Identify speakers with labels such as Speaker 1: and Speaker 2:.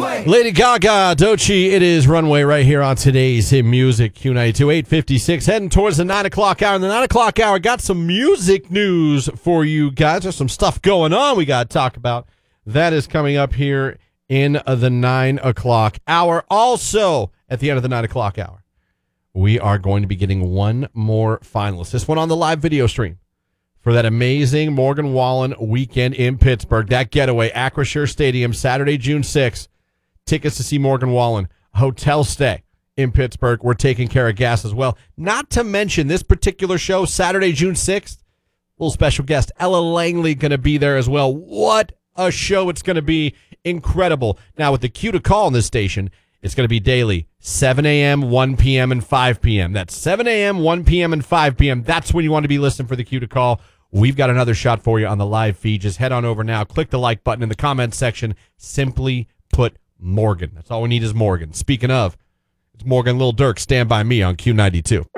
Speaker 1: Lady Gaga, Doechii, it is Runway right here on today's Hit Music Q92, 8:56, heading towards the 9 o'clock hour. In the 9 o'clock hour, got some music news for you guys. There's some stuff going on we got to talk about. That is coming up here in the 9 o'clock hour. Also, at the end of the 9 o'clock hour, we are going to be getting one more finalist. This one on the live video stream for that amazing Morgan Wallen weekend in Pittsburgh. That getaway, Acrisure Stadium, Saturday, June 6th. Tickets to see Morgan Wallen, hotel stay in Pittsburgh. We're taking care of gas as well. Not to mention this particular show, Saturday, June 6th, little special guest, Ella Langley, going to be there as well. What a show it's going to be. Incredible. Now, with the cue to call on this station, it's going to be daily, 7 a.m., 1 p.m., and 5 p.m. That's 7 a.m., 1 p.m., and 5 p.m. That's when you want to be listening for the cue to call. We've got another shot for you on the live feed. Just head on over now. Click the like button in the comments section. Simply put Morgan. That's all we need is Morgan. Speaking of, it's Morgan Lil Durk. Stand by me on Q92.